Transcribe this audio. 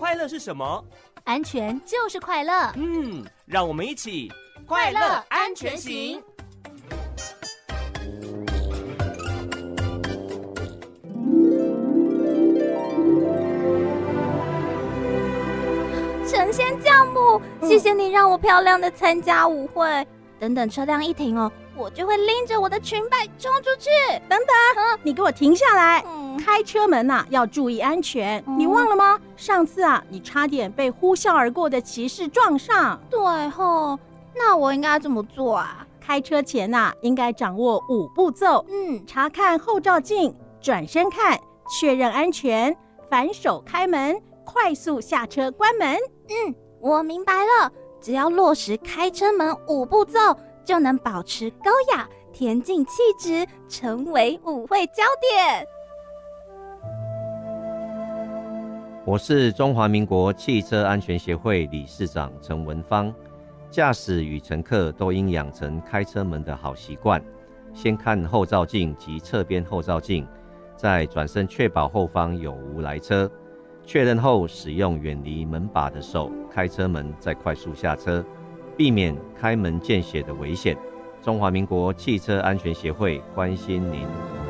快乐是什么？ 安全就是快乐。 让我们一起快乐安全行。神仙教母，谢谢你让我漂亮的参加舞会。等等车辆一停哦，我就会拎着我的裙摆冲出去。 等等，你给我停下来！开车门要注意安全。你忘了吗？上次你差点被呼啸而过的骑士撞上。 对吼，那我应该怎么做啊？ 开车前应该掌握5步骤。查看后照镜，转身看，确认安全，反手开门，快速下车关门。 我明白了。只要落实开车门5步骤，就能保持高雅、恬静气质，成为舞会焦点。 我是中华民国汽车安全协会理事长陈文芳。驾驶与乘客都应养成开车门的好习惯，先看后照镜及侧边后照镜，再转身确保后方有无来车。确认后，使用远离门把的手开车门，再快速下车，避免开门见血的危险。中华民国汽车安全协会关心您。